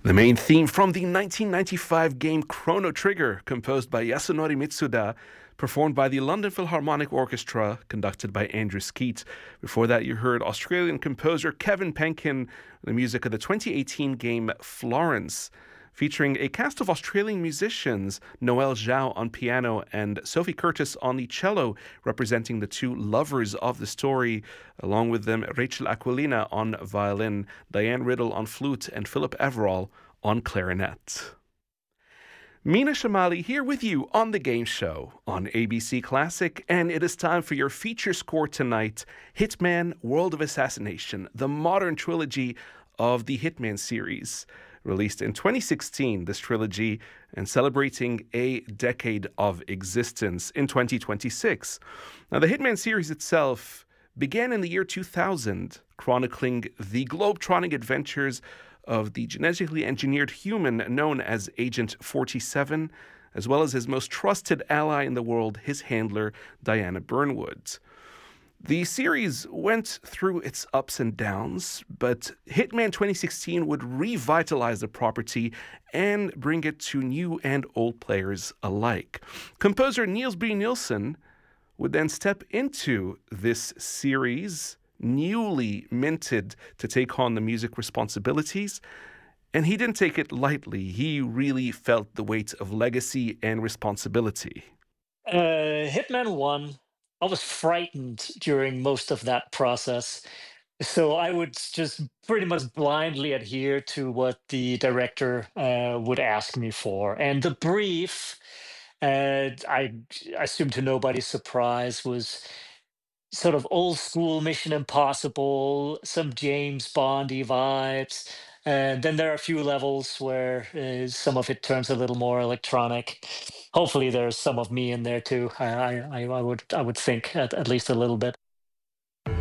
The main theme from the 1995 game Chrono Trigger, composed by Yasunori Mitsuda, performed by the London Philharmonic Orchestra, conducted by Andrew Skeet. Before that, you heard Australian composer Kevin Penkin, the music of the 2018 game Florence, featuring a cast of Australian musicians, Noel Zhao on piano and Sophie Curtis on the cello, representing the two lovers of the story, along with them Rachel Aquilina on violin, Diane Riddle on flute, and Philip Everall on clarinet. Mina Shamali here with you on The Game Show on ABC Classic, and it is time for your feature score tonight, Hitman World of Assassination, the modern trilogy of the Hitman series. Released in 2016, this trilogy, and celebrating a decade of existence in 2026. Now, the Hitman series itself began in the year 2000, chronicling the globe-trotting adventures of the genetically engineered human known as Agent 47, as well as his most trusted ally in the world, his handler, Diana Burnwood. The series went through its ups and downs, but Hitman 2016 would revitalize the property and bring it to new and old players alike. Composer Niels B. Nielsen would then step into this series, newly minted to take on the music responsibilities, and he didn't take it lightly. He really felt the weight of legacy and responsibility. Hitman 1, I was frightened during most of that process. So I would just pretty much blindly adhere to what the director would ask me for. And the brief, I assume to nobody's surprise, was sort of old school Mission Impossible, some James Bondy vibes. And then there are a few levels where some of it turns a little more electronic. Hopefully, there's some of me in there too. I would think at least a little bit.